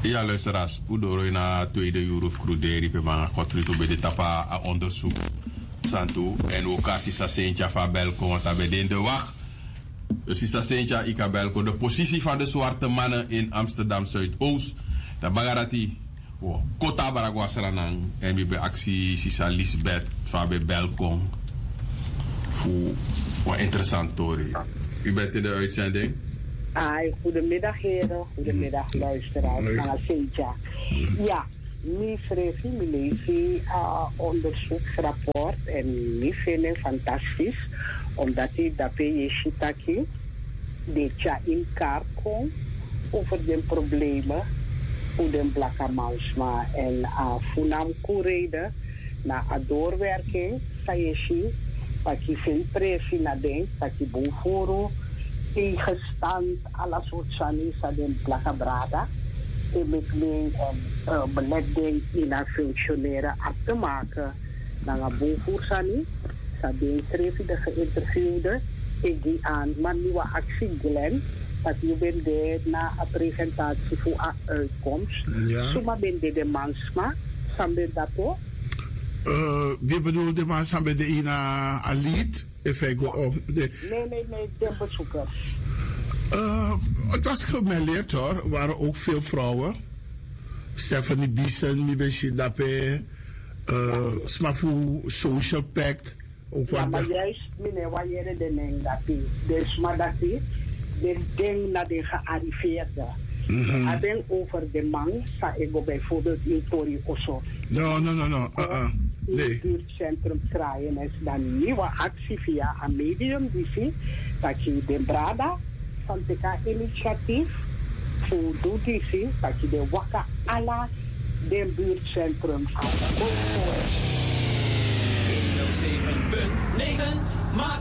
Ja, luisteraars. Udoro in de tweede Europe Cruderi. We maken kotrito bij de tapa onderzoek. Santo. En ook als is Sasentja van Belko. Want we in de wacht. Dus is Sasentja Ika Belko. De positie van de zwarte mannen in Amsterdam Zuidoost. De Bagarati. Kota Baragwasaranang. En we bij actie Sisa Lisbeth van Belko. Voor een interessant story. U bent in de uitzending. Goedemiddag heren, goedemiddag luisteraars naar Sintja. Ja, mijn schreef mijn lees onderzoeksrapport en mijn vind het fantastisch, omdat hij dat je shitaki dit jaar in kaart komt over de problemen voor de blakke mansma en voornaam koereden na a doorwerking, sayeshi, dat je vindt precies naar denkt, dat je bovenvoeren. Tegenstand, alle soort sanisa den plaka brada. En met mijn beletting in haar functioneren af te maken. Dan een boevoersani. Sabine schreef de geïnterviewde. Ik die aan, maar nieuwe actie Glenn. Dat je bent daar na een presentatie voor een uitkomst. Ja. Zo maar ben de mansma. Sambe dat ook. Wie bedoelt de mansma bij de ina aliet? Nee, de bezoekers. Het was gemêleerd hoor. Er waren ook veel vrouwen. Stephanie Biesen, Mibeshi Dape, Smafu Social Pact. Ja, maar juist, meneer, wanneer de ding dat dus maar dat de ding dat de gearriveerde. Ik denk over de man, zou ik bijvoorbeeld in Tori Osso. No. In het buurtcentrum Kraaien is dan een nieuwe actie via een medium die ziet dat je de Brada van het initiatief voor doet die ziet dat je de wakka alla de buurtcentrum aan de 107.9 maak